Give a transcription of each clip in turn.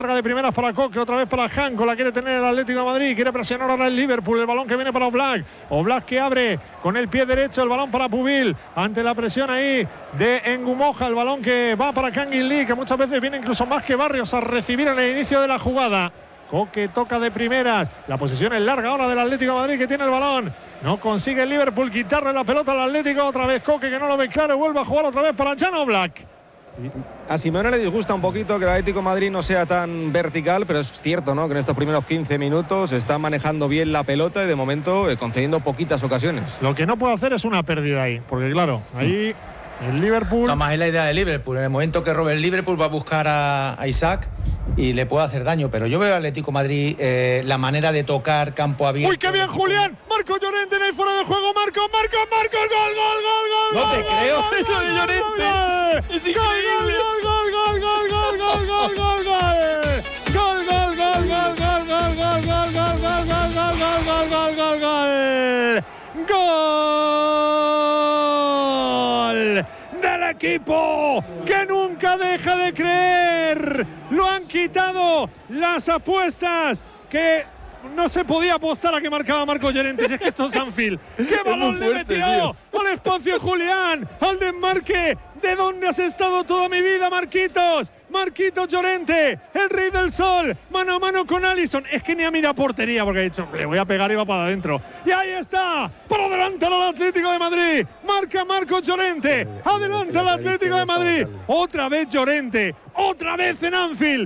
De primeras para Coque, otra vez para Janko, la quiere tener el Atlético de Madrid, quiere presionar ahora el Liverpool, el balón que viene para Oblak que abre con el pie derecho, el balón para Pubil, ante la presión ahí de Engumoja, el balón que va para Kangin Lee, que muchas veces viene incluso más que Barrios a recibir en el inicio de la jugada. Coque toca de primeras, la posesión es larga ahora del Atlético de Madrid, que tiene el balón, no consigue el Liverpool quitarle la pelota al Atlético, otra vez Coque que no lo ve claro y vuelve a jugar otra vez para Jan Oblak. A Simeone le disgusta un poquito que el Atlético de Madrid no sea tan vertical, pero es cierto, ¿no?, que en estos primeros 15 minutos está manejando bien la pelota y de momento concediendo poquitas ocasiones. Lo que no puede hacer es una pérdida ahí, porque claro, ahí el Liverpool... Además es la idea de Liverpool, en el momento que robe el Liverpool va a buscar a Isaac y le puede hacer daño, pero yo veo al Atlético de Madrid la manera de tocar campo abierto. ¡Uy, qué bien, Julián! Marco Llorente en el fuera de juego, Marco, gol. No te creo, eso de Llorente. Es increíble. ¡Gol del equipo que nunca deja de creer! Lo han quitado las apuestas que no se podía apostar a que marcaba Marco Llorente. Si es que esto es Anfield. ¡Qué balón le metió al espacio Julián! Al desmarque. ¿De dónde has estado toda mi vida, Marquitos? Marquitos Llorente, el rey del sol, mano a mano con Alisson. Es que ni a mira portería porque ha dicho, le voy a pegar y va para adentro. Y ahí está, para adelantar al Atlético de Madrid. Marca Marcos Llorente, adelanta al Atlético de Madrid. Otra vez Llorente, otra vez en Anfield.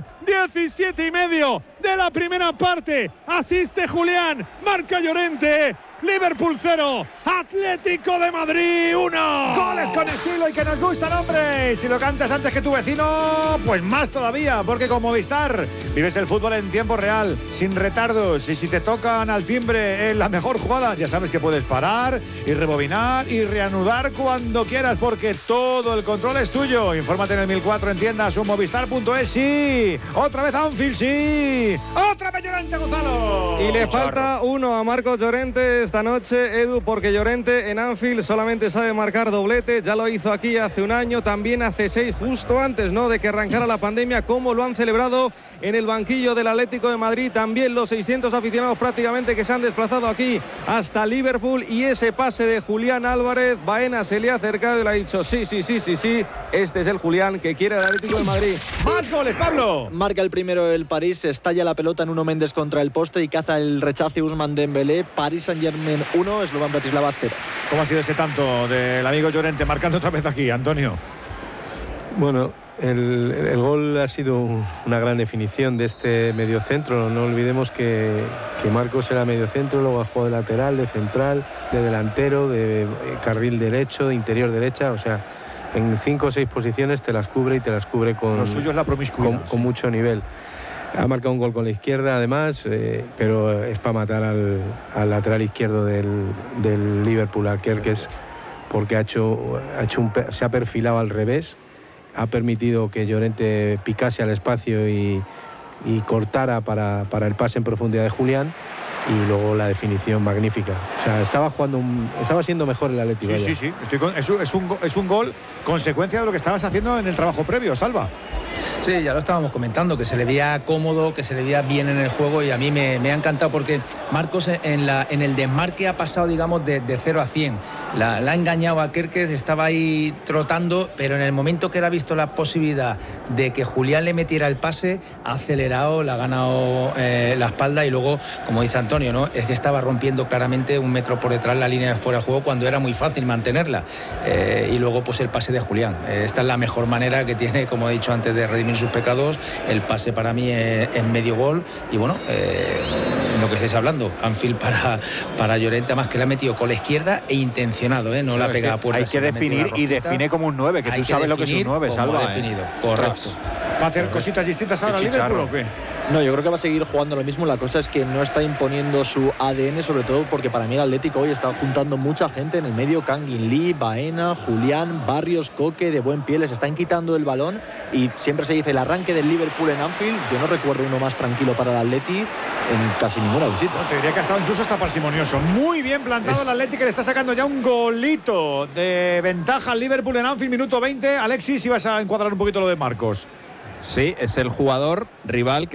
17:30 de la primera parte. Asiste Julián, marca Llorente. Liverpool 0, Atlético de Madrid 1. Goles con estilo y que nos gustan, hombre. Si lo cantas antes que tu vecino, pues más todavía, porque con Movistar vives el fútbol en tiempo real, sin retardos. Y si te tocan al timbre en la mejor jugada, ya sabes que puedes parar y rebobinar y reanudar cuando quieras, porque todo el control es tuyo. Infórmate en el 1004 en tiendas o movistar.es. Sí, otra vez Anfield, sí. Otra vez Llorente, Gonzalo. Y le falta uno a Marcos Llorente esta noche, Edu, porque Llorente en Anfield solamente sabe marcar doblete. Ya lo hizo aquí hace un año, también hace 6, justo antes, ¿no?, de que arrancara la pandemia, como lo han celebrado en el banquillo del Atlético de Madrid. También los 600 aficionados prácticamente que se han desplazado aquí hasta Liverpool. Y ese pase de Julián Álvarez, Baena se le ha acercado y le ha dicho sí, este es el Julián que quiere el Atlético de Madrid. Más goles, Pablo. Marca el primero el París, estalla la pelota en Nuno Méndez contra el poste y caza el rechace Ousmane Dembélé. Paris Saint-Germain 1, Slovan Bratislava 0. ¿Cómo ha sido ese tanto del amigo Llorente marcando otra vez aquí, Antonio? Bueno, el gol ha sido una gran definición de este mediocentro. No olvidemos que Marcos era mediocentro, luego ha jugado de lateral, de central, de delantero, de carril derecho, de interior derecha. O sea, en 5 o 6 posiciones te las cubre y te las cubre con, lo suyo es la promiscuidad, con mucho nivel. Ha marcado un gol con la izquierda además, pero es para matar al lateral izquierdo del Liverpool, a Kerkez, porque se ha perfilado al revés, ha permitido que Llorente picase al espacio y cortara para el pase en profundidad de Julián, y luego la definición magnífica. O sea, estaba siendo mejor el Atlético. Sí. Es un gol consecuencia de lo que estabas haciendo en el trabajo previo, Salva. Sí, ya lo estábamos comentando, que se le veía cómodo, que se le veía bien en el juego, y a mí me ha encantado porque Marcos en el desmarque ha pasado, digamos, de 0 a 100. La ha engañado a Kerkez, estaba ahí trotando, pero en el momento que él ha visto la posibilidad de que Julián le metiera el pase, ha acelerado, le ha ganado la espalda, y luego, como dice Antonio, ¿no?, es que estaba rompiendo claramente 1 metro por detrás la línea de fuera de juego cuando era muy fácil mantenerla. Y luego pues el pase de Julián. Esta es la mejor manera que tiene, como he dicho antes, de redimir sus pecados. El pase para mí es medio gol, y bueno, lo que estáis hablando, Anfield para Llorente, más que le ha metido con la izquierda e intencionado, no sí, la pega a puerta. Hay que definir, y define como un 9, que tú sabes lo que es un 9, Salva. Definido, correcto. ¿Va a hacer cositas distintas ahora Liverpool o qué? No, yo creo que va a seguir jugando lo mismo. La cosa es que no está imponiendo su ADN, sobre todo porque para mí el Atlético hoy está juntando mucha gente en el medio. Kangin Lee, Baena, Julián, Barrios, Coque, de buen pie, les están quitando el balón, y siempre se dice el arranque del Liverpool en Anfield. Yo no recuerdo uno más tranquilo para el Atleti en casi ninguna visita. No, te diría que ha estado incluso hasta parsimonioso. Muy bien plantado el Atleti, que le está sacando ya un golito de ventaja al Liverpool en Anfield, minuto 20. Alexis, ibas a encuadrar un poquito lo de Marcos. Sí, es el jugador rival que